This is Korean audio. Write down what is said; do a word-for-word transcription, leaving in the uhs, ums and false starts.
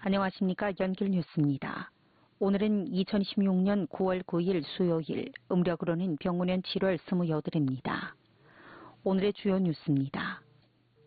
안녕하십니까. 연길뉴스입니다. 오늘은 이천이십육 년 구월 구일 수요일, 음력으로는 병원년 칠월 스물여덟입니다. 오늘의 주요 뉴스입니다.